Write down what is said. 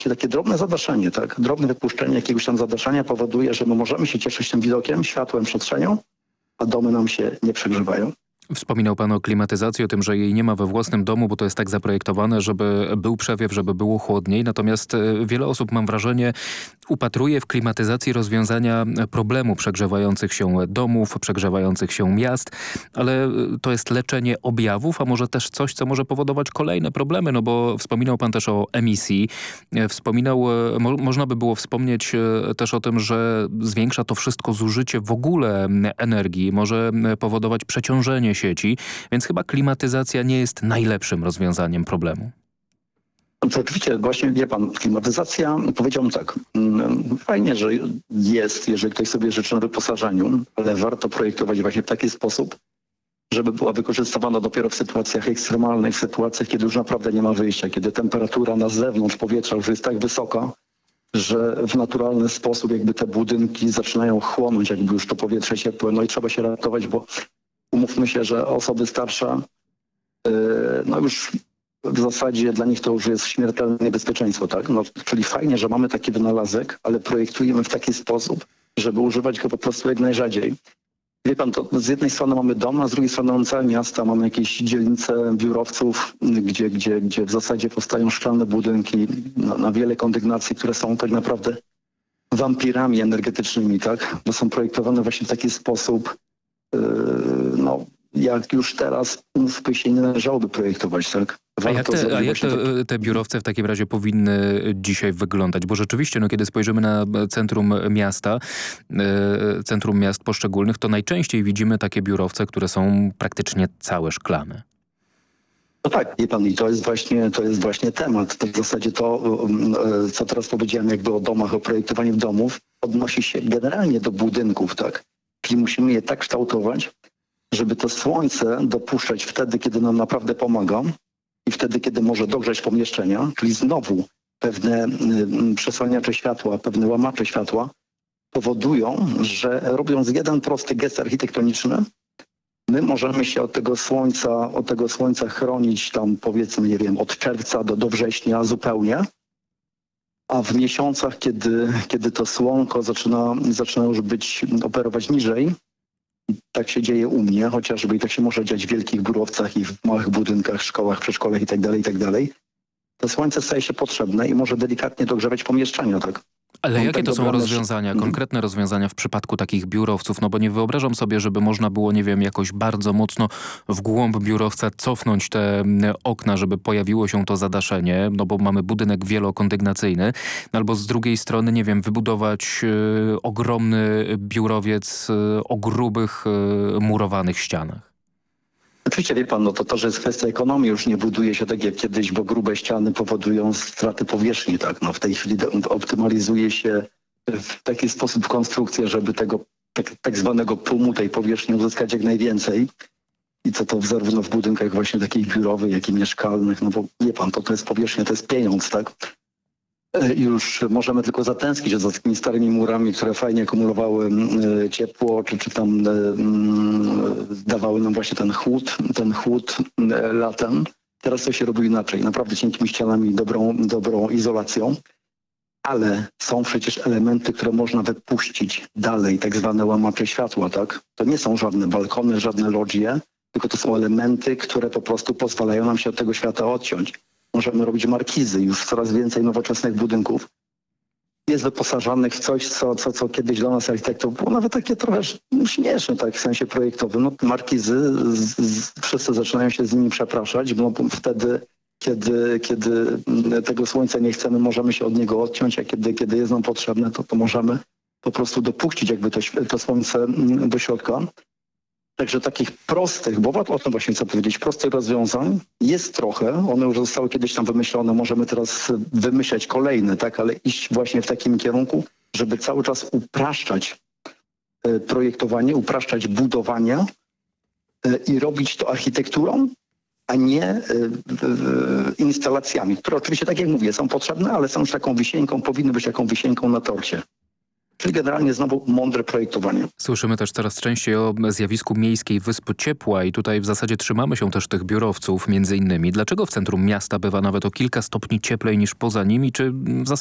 takie drobne zadaszenie, tak? Drobne wypuszczenie jakiegoś tam zadaszenia powoduje, że my możemy się cieszyć tym widokiem, światłem, przestrzenią, a domy nam się nie przegrzewają. Wspominał pan o klimatyzacji, o tym, że jej nie ma we własnym domu, bo to jest tak zaprojektowane, żeby był przewiew, żeby było chłodniej. Natomiast wiele osób, mam wrażenie, upatruje w klimatyzacji rozwiązania problemu przegrzewających się domów, przegrzewających się miast, ale to jest leczenie objawów, a może też coś, co może powodować kolejne problemy, no bo wspominał pan też o emisji. Można by było wspomnieć też o tym, że zwiększa to wszystko zużycie w ogóle energii, może powodować przeciążenie sieci, więc chyba klimatyzacja nie jest najlepszym rozwiązaniem problemu. To oczywiście, właśnie wie pan, klimatyzacja, powiedziałbym tak, fajnie, że jest, jeżeli ktoś sobie życzy na wyposażeniu, ale warto projektować właśnie w taki sposób, żeby była wykorzystywana dopiero w sytuacjach ekstremalnych, w sytuacjach, kiedy już naprawdę nie ma wyjścia, kiedy temperatura na zewnątrz powietrza już jest tak wysoka, że w naturalny sposób jakby te budynki zaczynają chłonąć, jakby już to powietrze ciepłe, no i trzeba się ratować, bo umówmy się, że osoby starsze, no już w zasadzie dla nich to już jest śmiertelne niebezpieczeństwo, tak? No, czyli fajnie, że mamy taki wynalazek, ale projektujemy w taki sposób, żeby używać go po prostu jak najrzadziej. Wie pan, to z jednej strony mamy dom, a z drugiej strony mamy całe miasta, mamy jakieś dzielnice biurowców, gdzie w zasadzie powstają szklane budynki na wiele kondygnacji, które są tak naprawdę wampirami energetycznymi, tak? Bo są projektowane właśnie w taki sposób, no jak już teraz się nie należałoby projektować, tak? A jak te biurowce w takim razie powinny dzisiaj wyglądać? Bo rzeczywiście, no, kiedy spojrzymy na centrum miasta, centrum miast poszczególnych, to najczęściej widzimy takie biurowce, które są praktycznie całe szklane. No tak, wie pan, i to jest właśnie temat. To w zasadzie to, co teraz powiedziałem jakby o domach, o projektowaniu domów, odnosi się generalnie do budynków, tak? Czyli musimy je tak kształtować, żeby to słońce dopuszczać wtedy, kiedy nam naprawdę pomaga i wtedy, kiedy może dogrzać pomieszczenia, czyli znowu pewne przesłaniacze światła, pewne łamacze światła powodują, że robiąc jeden prosty gest architektoniczny, my możemy się od tego słońca chronić tam powiedzmy, nie wiem, od czerwca do września zupełnie, a w miesiącach, kiedy to słonko zaczyna już operować niżej, tak się dzieje u mnie chociażby i tak się może dziać w wielkich biurowcach i w małych budynkach, szkołach, przedszkolach itd., to słońce staje się potrzebne i może delikatnie dogrzewać pomieszczenia, tak? Ale jakie to są rozwiązania, konkretne rozwiązania w przypadku takich biurowców? No bo nie wyobrażam sobie, żeby można było, nie wiem, jakoś bardzo mocno w głąb biurowca cofnąć te okna, żeby pojawiło się to zadaszenie, no bo mamy budynek wielokondygnacyjny, albo z drugiej strony, nie wiem, wybudować ogromny biurowiec o grubych, murowanych ścianach. Oczywiście, wie pan, no to, że jest kwestia ekonomii, już nie buduje się tak jak kiedyś, bo grube ściany powodują straty powierzchni, tak? No w tej chwili optymalizuje się w taki sposób konstrukcję, żeby tego tak zwanego pumu, tej powierzchni uzyskać jak najwięcej. I co to zarówno w budynkach właśnie takich biurowych, jak i mieszkalnych, no bo wie pan, to jest powierzchnia, to jest pieniądz, tak? Już możemy tylko zatęsknić za takimi starymi murami, które fajnie akumulowały ciepło, czy tam dawały nam właśnie ten chłód latem. Teraz to się robi inaczej, naprawdę cienkimi ścianami, dobrą izolacją, ale są przecież elementy, które można wypuścić dalej, tak zwane łamacze światła, tak? To nie są żadne balkony, żadne lodgie, tylko to są elementy, które po prostu pozwalają nam się od tego świata odciąć. Możemy robić markizy, już coraz więcej nowoczesnych budynków jest wyposażonych w coś, co kiedyś dla nas architektów było nawet takie trochę śmieszne, tak w sensie projektowym. No, markizy, wszyscy zaczynają się z nimi przepraszać, bo wtedy, kiedy tego słońca nie chcemy, możemy się od niego odciąć, a kiedy jest nam potrzebne, to możemy po prostu dopuścić jakby to słońce do środka. Także takich prostych, bo o tym właśnie chcę powiedzieć, prostych rozwiązań jest trochę. One już zostały kiedyś tam wymyślone, możemy teraz wymyślać kolejne, tak, ale iść właśnie w takim kierunku, żeby cały czas upraszczać projektowanie, upraszczać budowanie i robić to architekturą, a nie instalacjami, które oczywiście, tak jak mówię, są potrzebne, ale są już taką wisienką, powinny być taką wisienką na torcie. Czyli generalnie znowu mądre projektowanie. Słyszymy też coraz częściej o zjawisku miejskiej wyspy ciepła i tutaj w zasadzie trzymamy się też tych biurowców między innymi. Dlaczego w centrum miasta bywa nawet o kilka stopni cieplej niż poza nimi? Czy w zasadzie